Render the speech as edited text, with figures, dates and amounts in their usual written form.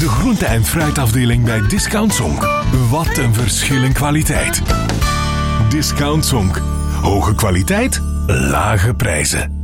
De groente- en fruitafdeling bij Discount Zonk. Wat een verschil in kwaliteit. Discount Zonk. Hoge kwaliteit, lage prijzen.